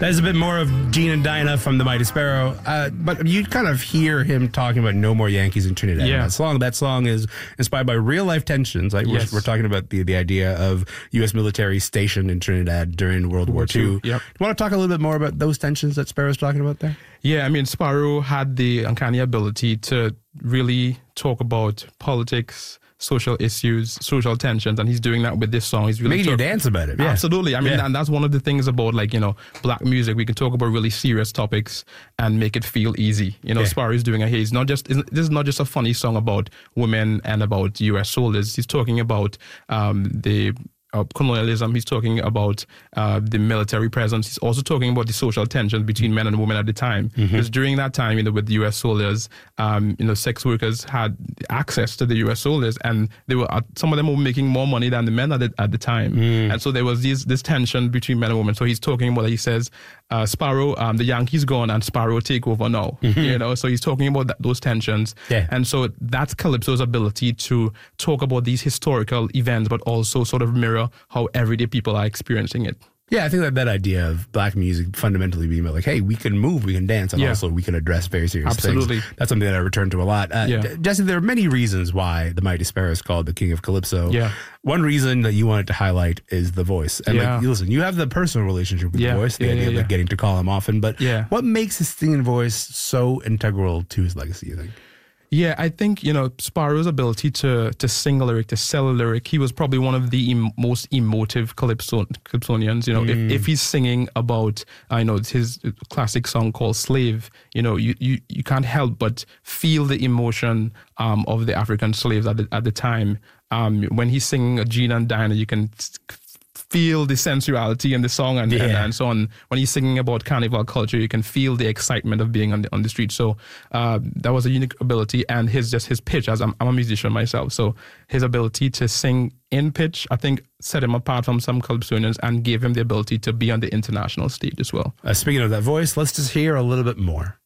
That's a bit more of Gene and Dinah from the Mighty Sparrow. But you kind of hear him talking about no more Yankees in Trinidad. Yeah. That song is inspired by real life tensions. Like Yes. we're talking about the idea of U.S. military stationed in Trinidad during World War II. Yep. You want to talk a little bit more about those tensions that Sparrow's talking about there? Yeah, I mean, Sparrow had the uncanny ability to really talk about politics, social issues, social tensions, and he's doing that with this song. He's really Made you dance about it. Yeah. Absolutely. I mean, Yeah. and that's one of the things about, like, black music. We can talk about really serious topics and make it feel easy. Yeah. Sparrow's doing it here. This is not just a funny song about women and about U.S. soldiers. He's talking about the colonialism. He's talking about the military presence. He's also talking about the social tensions between men and women at the time. Because during that time, with the U.S. soldiers, sex workers had access to the U.S. soldiers, and they were some of them were making more money than the men at the time. And so there was this tension between men and women. So he's talking about, he says, Sparrow, the Yankees gone and Sparrow take over now. So he's talking about those tensions. Yeah. And so that's Calypso's ability to talk about these historical events, but also sort of mirror how everyday people are experiencing it. Yeah, I think that idea of black music fundamentally being about, like, hey, we can move, we can dance, and also we can address very serious Absolutely. things. That's something that I return to a lot. Jesse, there are many reasons why the Mighty Sparrow is called the King of Calypso. Yeah. One reason that you wanted to highlight is the voice. And listen, you have the personal relationship with the voice, the idea of like, getting to call him often. But what makes his singing voice so integral to his legacy, you think? Yeah, I think, Sparrow's ability to sing a lyric, to sell a lyric, he was probably one of the most emotive Calypsonians. If he's singing about, his classic song called Slave, you can't help but feel the emotion of the African slaves at the time. When he's singing Gene and Dinah, you can feel the sensuality in the song and so on. When he's singing about carnival culture, you can feel the excitement of being on the street. So that was a unique ability, and his pitch, as I'm a musician myself, so his ability to sing in pitch, I think, set him apart from some Calypsonians and gave him the ability to be on the international stage as well. Speaking of that voice, let's just hear a little bit more.